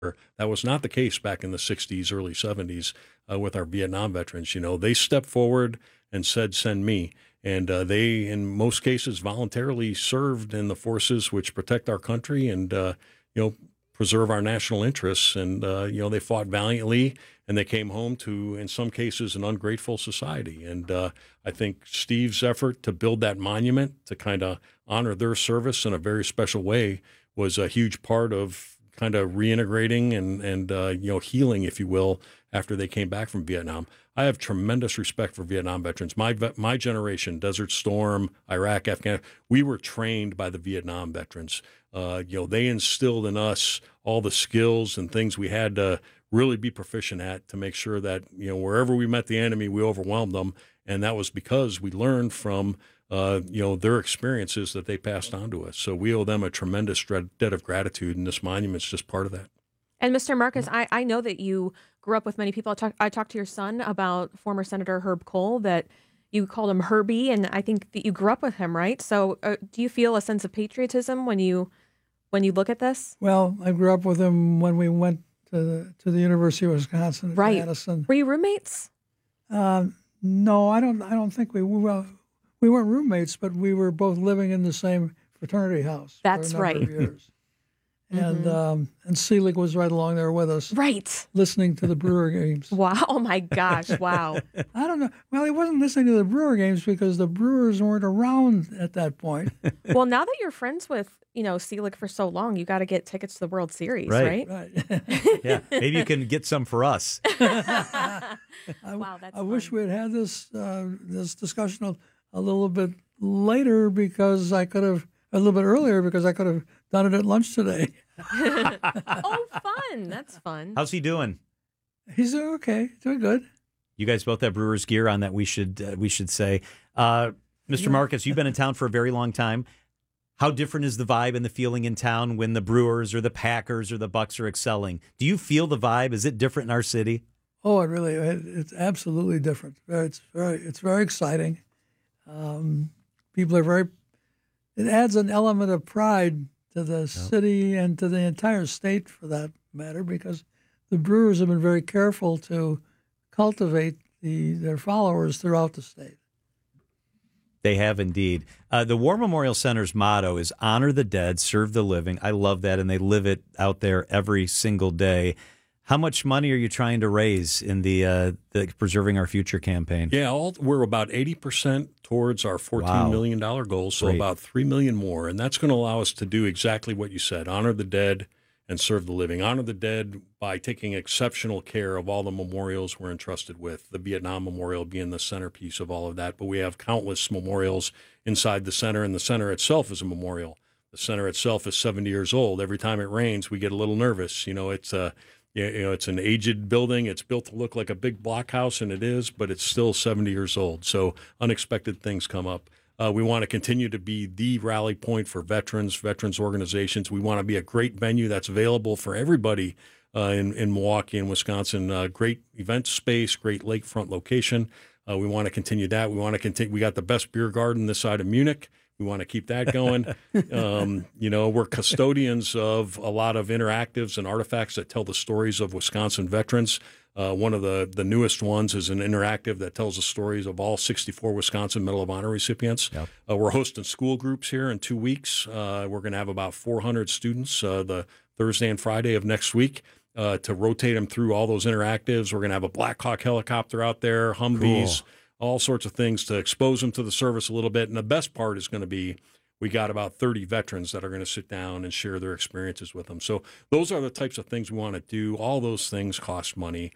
That was not the case back in the 60s, early 70s with our Vietnam veterans. They stepped forward and said, send me. And they, in most cases, voluntarily served in the forces which protect our country and, preserve our national interests. And, they fought valiantly, and they came home to, in some cases, an ungrateful society. And I think Steve's effort to build that monument to kind of honor their service in a very special way was a huge part of kind of reintegrating and healing, if you will, after they came back from Vietnam. I have tremendous respect for Vietnam veterans. My generation, Desert Storm, Iraq, Afghanistan, we were trained by the Vietnam veterans. They instilled in us all the skills and things we had to really be proficient at to make sure that, wherever we met the enemy, we overwhelmed them. And that was because we learned from their experiences that they passed on to us. So we owe them a tremendous debt of gratitude, and this monument's just part of that. And Mr. Marcus, I know that you grew up with many people. I talked to your son about former Senator Herb Kohl, that you called him Herbie, and I think that you grew up with him, right? So do you feel a sense of patriotism when you look at this? Well, I grew up with him when we went to the University of Wisconsin at Madison. Were you roommates? No, I don't think we were. We weren't roommates, but we were both living in the same fraternity house. That's for a number of years. And Selig was right along there with us. Right. Listening to the Brewer games. Wow. Oh, my gosh. Wow. I don't know. Well, he wasn't listening to the Brewer games because the Brewers weren't around at that point. Well, now that you're friends with, Selig for so long, you got to get tickets to the World Series, right? Right. Yeah. Maybe you can get some for us. Wow, that's I wish we had had this discussion a little bit later because I could have, a little bit earlier because I could have done it at lunch today. Oh, fun. That's fun. How's he doing? He's doing okay. Doing good. You guys both have Brewers gear on, that we should say. Mr. Marcus, you've been in town for a very long time. How different is the vibe and the feeling in town when the Brewers or the Packers or the Bucks are excelling? Do you feel the vibe? Is it different in our city? Oh, it's absolutely different. It's very exciting. People are it adds an element of pride to the city and to the entire state, for that matter, because the Brewers have been very careful to cultivate their followers throughout the state. They have indeed. The War Memorial Center's motto is honor the dead, serve the living. I love that, and they live it out there every single day. How much money are you trying to raise in the Preserving Our Future campaign? Yeah, we're about 80% towards our $14 million goal, so about $3 million more. And that's going to allow us to do exactly what you said, honor the dead and serve the living. Honor the dead by taking exceptional care of all the memorials we're entrusted with, the Vietnam Memorial being the centerpiece of all of that. But we have countless memorials inside the center, and the center itself is a memorial. The center itself is 70 years old. Every time it rains, we get a little nervous. It's an aged building. It's built to look like a big blockhouse, and it is, but it's still 70 years old. So unexpected things come up. We want to continue to be the rally point for veterans organizations. We want to be a great venue that's available for everybody in Milwaukee and Wisconsin. Great event space, great lakefront location. We want to continue that. We got the best beer garden this side of Munich. We want to keep that going. We're custodians of a lot of interactives and artifacts that tell the stories of Wisconsin veterans. One of the newest ones is an interactive that tells the stories of all 64 Wisconsin Medal of Honor recipients. Yep. We're hosting school groups here in 2 weeks. We're going to have about 400 students the Thursday and Friday of next week to rotate them through all those interactives. We're going to have a Black Hawk helicopter out there, Humvees, all sorts of things to expose them to the service a little bit. And the best part is going to be we got about 30 veterans that are going to sit down and share their experiences with them. So those are the types of things we want to do. All those things cost money.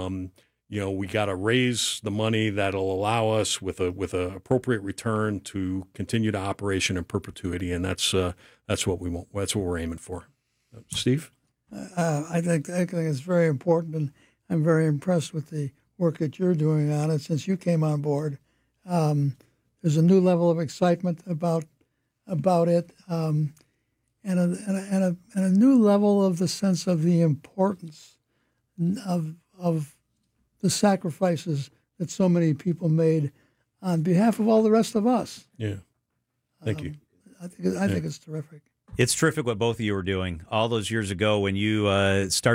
We got to raise the money that'll allow us with a appropriate return to continue to operation in perpetuity, and that's what we want. That's what we're aiming for. Steve, I think it's very important, and I'm very impressed with the work that you're doing on it since you came on board. There's a new level of excitement about it, and a new level of the sense of the importance of the sacrifices that so many people made on behalf of all the rest of us. Yeah, thank you. I think it's terrific. It's terrific what both of you are doing. All those years ago when you started